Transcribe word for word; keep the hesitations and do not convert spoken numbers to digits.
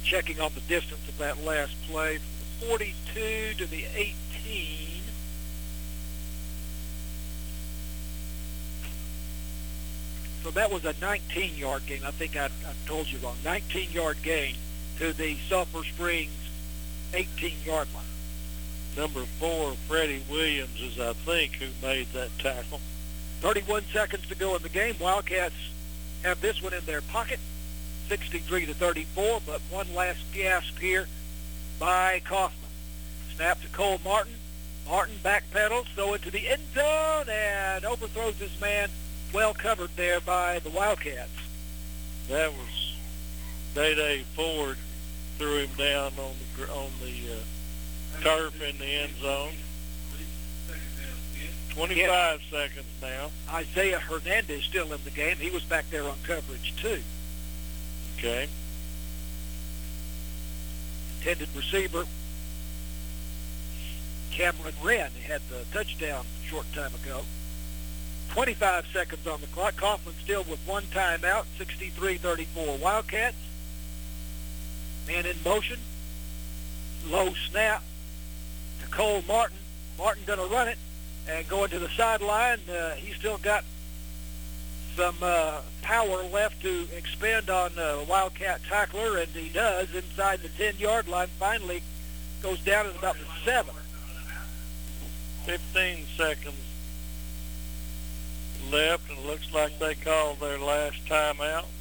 checking on the distance of that last play from the forty-two to the eighteen. So that was a nineteen-yard gain. I think I, I told you wrong. nineteen-yard gain to the Sulphur Springs eighteen-yard line. Number four, Freddie Williams, is I think who made that tackle. thirty-one seconds to go in the game. Wildcats have this one in their pocket, sixty-three to thirty-four, but one last gasp here by Kaufman. Snap to Cole Martin. Martin backpedals, throw into the end zone, and overthrows his man. Well covered there by the Wildcats. That was Day-Day Ford threw him down on the on the uh, turf in the end zone. twenty-five yeah. seconds now. Isaiah Hernandez still in the game. He was back there on coverage too. Okay. Intended receiver Cameron Wren had the touchdown a short time ago. twenty-five seconds on the clock. Kaufman still with one timeout, sixty-three thirty-four Wildcats. Man in motion. Low snap to Cole Martin. Martin going to run it and going to the sideline. Uh, he's still got some uh, power left to expend on uh, Wildcat tackler, and he does inside the ten-yard line. Finally goes down at about the seven. fifteen seconds left, and it looks like they called their last timeout.